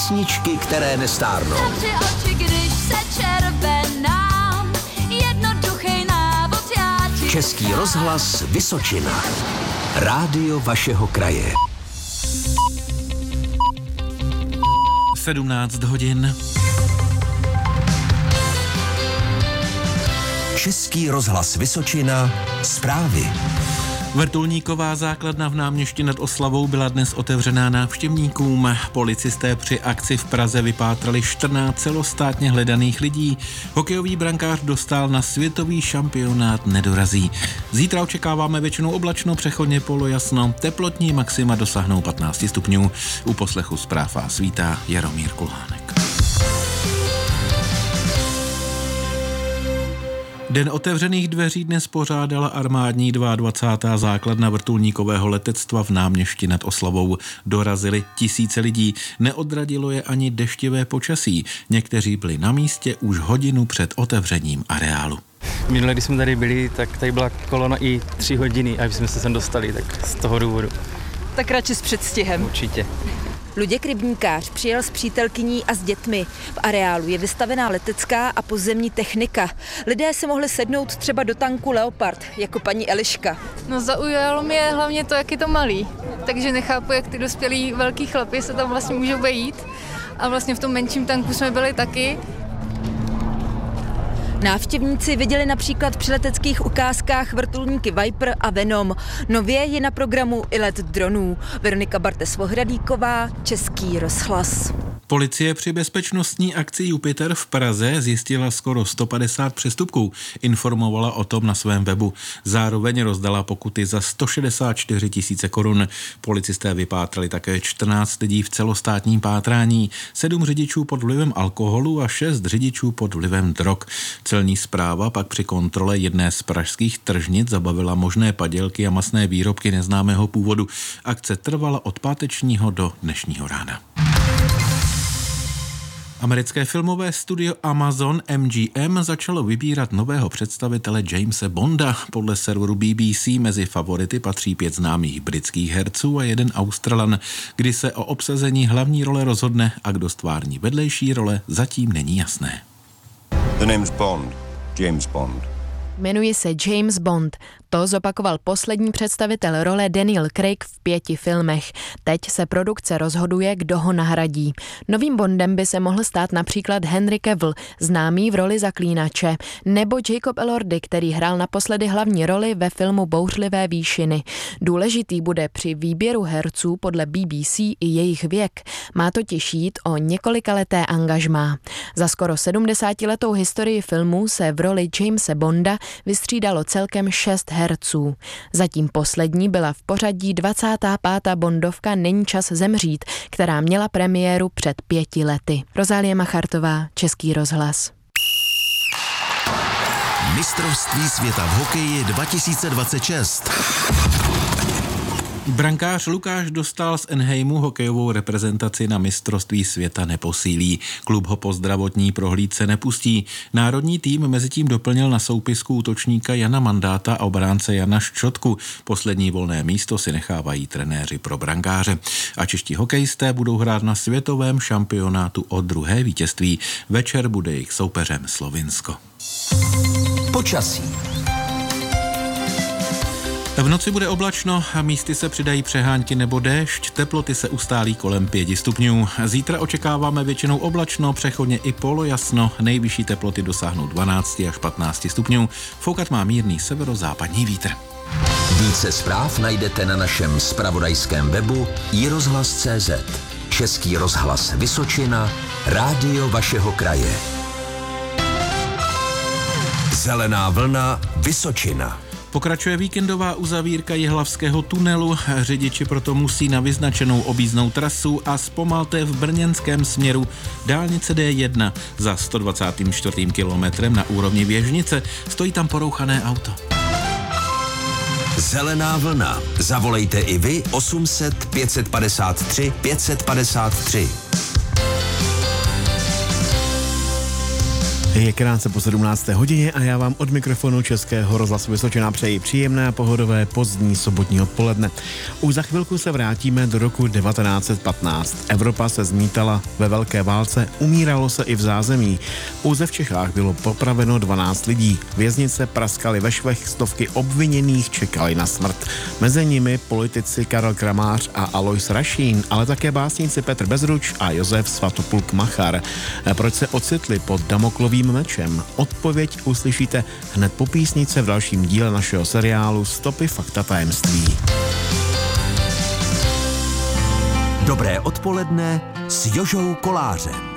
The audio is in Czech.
Písničky, které nestárnou. Zavři oči, když se červenám, jednoduchý návod já ti. Český rozhlas Vysočina. Rádio vašeho kraje. 17 hodin. Český rozhlas Vysočina. Zprávy. Vrtulníková základna v Náměšti nad Oslavou byla dnes otevřená návštěvníkům. Policisté při akci v Praze vypátrali 14 celostátně hledaných lidí. Hokejový brankář dostal na světový šampionát nedorazí. Zítra očekáváme většinou oblačno, přechodně polojasno. Teplotní maxima dosáhnou 15 stupňů. U poslechu zpráv vás vítá Jaromír Kulhánek. Den otevřených dveří dnes pořádala armádní 22. základna vrtulníkového letectva v Náměšti nad Oslavou. Dorazili tisíce lidí, neodradilo je ani deštivé počasí. Někteří byli na místě už hodinu před otevřením areálu. Minule, když jsme tady byli, tak tady byla kolona i 3 hodiny, aby jsme se sem dostali, tak z toho důvodu. Tak radši s předstihem. Určitě. Luděk Rybníkář přijel s přítelkyní a s dětmi. V areálu je vystavená letecká a pozemní technika. Lidé se mohli sednout třeba do tanku Leopard, jako paní Eliška. No zaujalo mě hlavně to, jak je to malý. Takže nechápu, jak ty dospělí velký chlapi se tam vlastně můžou vejít. A vlastně v tom menším tanku jsme byli taky. Návštěvníci viděli například při leteckých ukázkách vrtulníky Viper a Venom. Nově je na programu i let dronů. Veronika Bartes-Vohradíková, Český rozhlas. Policie při bezpečnostní akci Jupiter v Praze zjistila skoro 150 přestupků. Informovala o tom na svém webu. Zároveň rozdala pokuty za 164 000 korun. Policisté vypátrali také 14 lidí v celostátním pátrání, 7 řidičů pod vlivem alkoholu a 6 řidičů pod vlivem drog. Celní správa pak při kontrole jedné z pražských tržnic zabavila možné padělky a masné výrobky neznámého původu. Akce trvala od pátečního do dnešního rána. Americké filmové studio Amazon MGM začalo vybírat nového představitele Jamese Bonda. Podle serveru BBC mezi favority patří 5 známých britských herců a 1 Australan. Kdy se o obsazení hlavní role rozhodne a kdo stvární vedlejší role, zatím není jasné. The name's Bond. James Bond. Jmenuje se James Bond. To zopakoval poslední představitel role Daniel Craig v 5 filmech. Teď se produkce rozhoduje, kdo ho nahradí. Novým Bondem by se mohl stát například Henry Cavill, známý v roli Zaklínače, nebo Jacob Elordi, který hrál naposledy hlavní roli ve filmu Bouřlivé výšiny. Důležitý bude při výběru herců podle BBC i jejich věk. Má totiž jít o několikaleté angažmá. Za skoro 70letou historii filmů se v roli Jamese Bonda vystřídalo celkem 6 herců. Zatím poslední byla v pořadí 25. bondovka Není čas zemřít, která měla premiéru před 5 lety. Rozálie Machartová, Český rozhlas. Mistrovství světa v hokeji 2026. Brankář Lukáš Dostál z Enheimu hokejovou reprezentaci na mistrovství světa neposílí. Klub ho po zdravotní prohlídce nepustí. Národní tým mezitím doplnil na soupisku útočníka Jana Mandáta a obránce Jana Ščotku. Poslední volné místo si nechávají trenéři pro brankáře. A čeští hokejisté budou hrát na světovém šampionátu o 2. vítězství. Večer bude jejich soupeřem Slovinsko. Počasí. V noci bude oblačno a místy se přidají přehánky nebo déšť, teploty se ustálí kolem 5 stupňů. Zítra očekáváme většinou oblačno, přechodně i polojasno, nejvyšší teploty dosáhnou 12 až 15 stupňů. Foukat má mírný severozápadní vítr. Více zpráv najdete na našem zpravodajském webu iRozhlas.cz. Český rozhlas Vysočina, rádio vašeho kraje. Zelená vlna Vysočina. Pokračuje víkendová uzavírka Jihlavského tunelu, řidiči proto musí na vyznačenou objízdnou trasu a zpomalte v brněnském směru dálnice D1 za 124. kilometrem na úrovni Věžnice. Stojí tam porouchané auto. Zelená vlna. Zavolejte i vy 800 553 553. Je krátce po 17. hodině a já vám od mikrofonu Českého rozhlasu Vysočina přeji příjemné pohodové pozdní sobotní odpoledne. Už za chvilku se vrátíme do roku 1915. Evropa se zmítala ve velké válce, umíralo se i v zázemí. Pouze v Čechách bylo popraveno 12 lidí. Věznice praskaly ve švech, stovky obviněných čekali na smrt. Mezi nimi politici Karel Kramář a Alois Rašín, ale také básníci Petr Bezruč a Josef Svatopluk Machar. Proč se ocitli pod Damoklovým mečem? Odpověď uslyšíte hned po písnice v dalším díle našeho seriálu Stopy fakta tajemství. Dobré odpoledne s Jožou Kolářem.